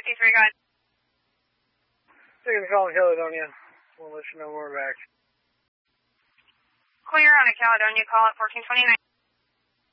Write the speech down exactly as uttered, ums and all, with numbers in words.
two three, go ahead. Thanks for calling Caledonia. We'll let you know when we're back. Clear on a Caledonia call at fourteen twenty-nine.